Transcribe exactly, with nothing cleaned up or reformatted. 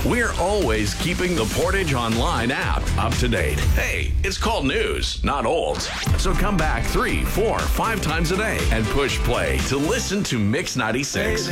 We're always keeping the Portage Online app up to date. Hey, it's called news, not old. So come back three, four, five times a day and push play to listen to Mix ninety-six.